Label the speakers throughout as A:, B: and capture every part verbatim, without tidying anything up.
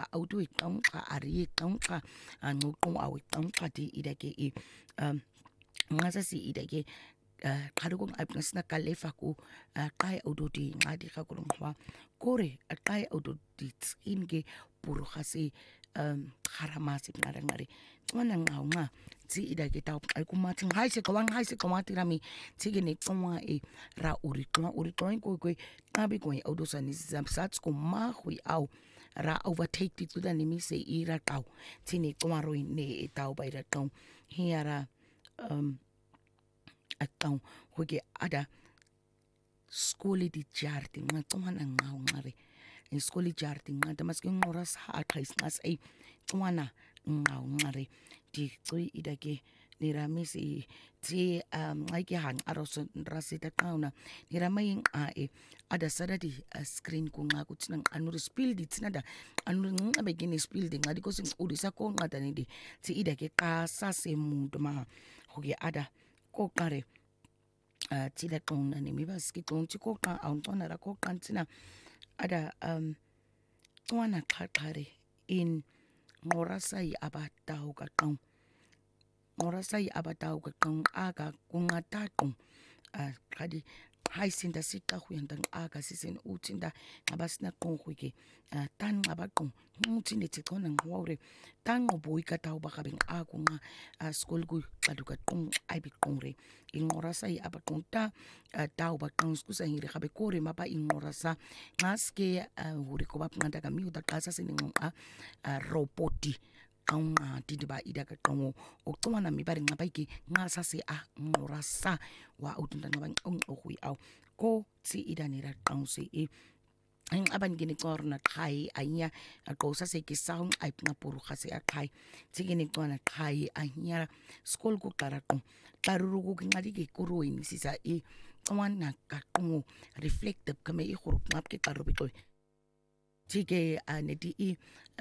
A: auto iqonqa ari iqonqa anqoqo awiqonqa di idake i um ngasa si idake qharukong abnasna kalefa ku qai auto di ngadi qakulungwa kore qai auto di inge purukhasi um kharamasi ngarangari ngwana ngaunga tsi idake tau ai kumathi haise kwang haise kwati rami tsige ne tswa e ra uri twa uri twa ko ko qabi ko auto sani sats ko ma hui au ra overtake di tsuda ni mi se ira tau tsini tswa ro ne tau ba ira tau hiara um atau hoge ada skole di jardi ngacwana ngawngare in skole jardi ngada maske ngora sa athais ngas ai tswana ngawngare di tsui idake niramisi ti um ngike han aroso rasita qauna niramayin a e ada sadadi screen kunga kutsina anu spill di tsinada anu ngabe gini spill di ngadi ko sing udisa ko ngada ni di ti idake qasa se muntu ma hoge ada ko qare uh tila qona ni mibaski qonti ko qa awntona ra ko qantsina ada um tswana qhaqhare in ngorasai abatau ka qong ngorasai abatau ka qong aga kungataqo uh qadi haisinda sita huyanda aga sisen utsinda ngabasina qonghuke tan ngabaqo utsinde tsikhona ngwawre tan ngoboyika taw bakabeng akunga school ku qaduka qong ayibiqongre ingorasai abaqonta taw baqong skusa ngiri gabe kore mapa ingorasa ngaske huri ko bapnganda ka miuta qasa sininga roboti aunga didiba ida ka qongo oqwana mibari ngabaiki ngasa se a ngorasa wa utunda ngabang ongqoi au ko tsi ida nira qonse e ang aban gini korna khai anya qosa se ki sound ai ngapuru khase a khai tsigini kona khai anya school ku qaraqo qarurugu ngadi ki kuruini sisa e qwana ka qongo reflective kame i khurup ngapke qarubito tsige anedi i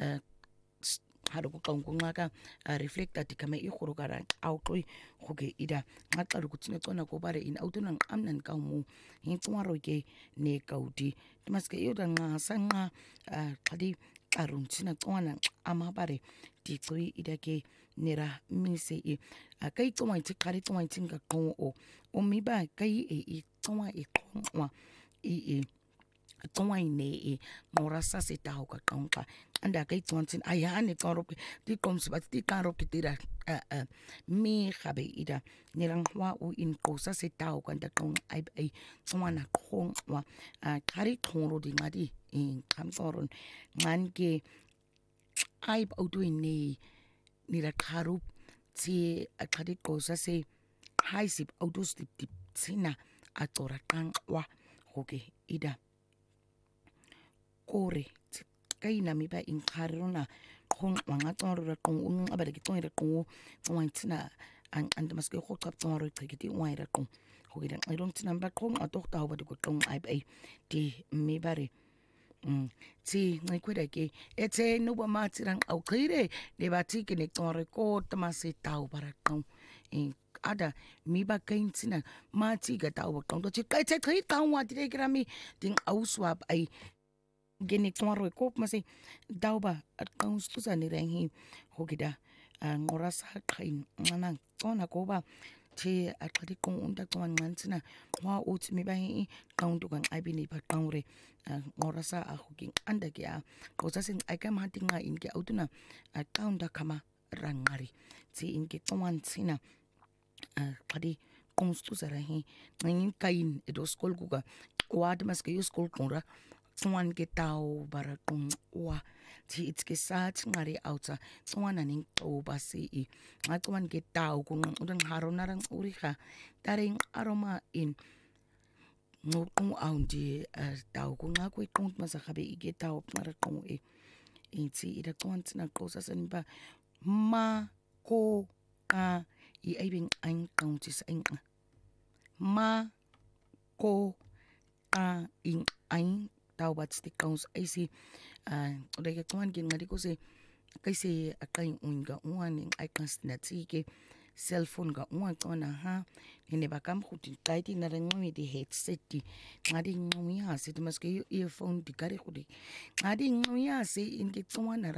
A: haruku qongqaka reflector dikame i khurukara auto khoge ida ngaqaru kutsine tsona ko bare in auto nang amnan ka mu ngitswaro ke ne kaudi maske yoda nga sanga qadi qarun tsina tsona ama bare ditsui ida ke nera mise i kai tsoma itsi qari tsoma itsinga qo o o miba kai e i tsoma i qwa i i tsoma ine e morasa se taho ka qonqa anda kai tsontin ayane qarop di koms bat di qarop tira mi khabe ida nilang wa u in qosa se taho ka ndaqong ai ai tswana khong wa qari thoro di ngadi in kamsoron nganke ai auto ine nira qarup ti aqadi qosa se haisip auto stip tip tsina atora qang wa hoke ida kore kaina miba in kharona khong wanga tsoro qong un abare ki tsore qong tsong tsina an an maske kho qap tsoro qikiti waira qong hogida iron tsina ba qong atokta hoba ko qong ai ai ti mibare mm ti ngikweda ke etse no ba matsirang au khire le bati ke ne tsore ko tamase tau bara qong in ada miba kain tsina mati ga tau qong to kai tse khai qong wa dire grami ding au swap ai geni tswaro ko mase dauba atqaus tusani rengi hogida ngorasa qain ngana tsona ko ba thi aqadi qong unta qwan ngantsina wa uthi mi ba hi qauntu kan abini ba qaure ngorasa a hoking anda ke a qosa sing ai ka ma tinga in ke autuna qaunda kama rangari ti in ke tswan tsina qadi qonstusara hi ngin kain edo skol ku ka wad maske yo skol qora tswan ke tau bara qong wa ti itske sat ngari auta tswana ning to basi i ngaqwan ke tau ku ngudang harona rang uriha taring aroma in ngqong aundi tau ku ngakwe qong masakhabe ike tau ngara qong e itsi ida tswan tsina qosa sanba ma ko ka i aibing ang kauntis ang ma ko ka ing ang tau bat stick counts isi ode ke tuan kin ngadi ko se kai se akai unga uan ai kan snatsi ke cell phone ga uan kona ha ne ba kam khuti tai ti na ngwi di headset di ngadi ngwi ha se mas ke earphone di kare khudi ngadi ngwi ha se in ke tuan